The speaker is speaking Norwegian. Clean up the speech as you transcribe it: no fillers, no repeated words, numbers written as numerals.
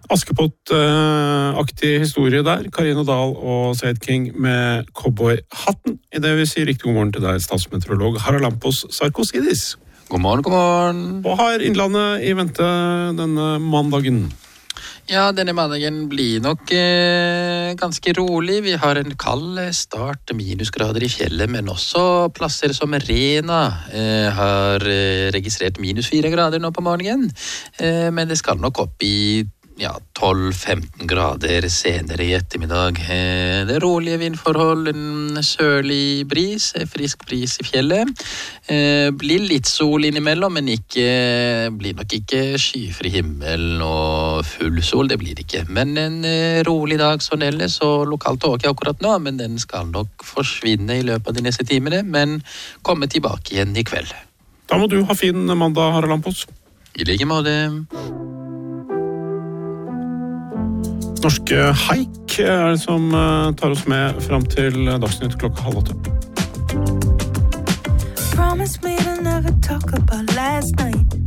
Askepott-aktig historie der. Karina Dahl og Seid King med cowboyhatten. I det vil si riktig god morgen til deg, statsmeteorolog Haralampos Sarkosidis. God morgen, god morgen. Og har Innlandet i vente denne mandagen? Ja, denne mandagen blir nok ganske rolig. Vi har en kald start, minusgrader i fjellet, men også plasser som Rena har registrert minus 4 grader nå på morgenen. Men det skal nok opp i 12-15 grader senere i ettermiddag. Det er rolige vindforhold, en sørlig bris, frisk bris i fjellet. Blir litt sol innimellom, men blir nok ikke skyfri himmel og full sol, det blir det ikke. Men en rolig dag sånn ellers, og lokalt tåke akkurat nå, men den skal nok forsvinne i løpet av de neste timene, men komme tilbake igjen i kveld. Da må du ha fin mandag, Haralampos. I like måte. Norske Haik det som tar oss med frem til Dagsnytt klokka 7:30. Promise me to never talk about last night.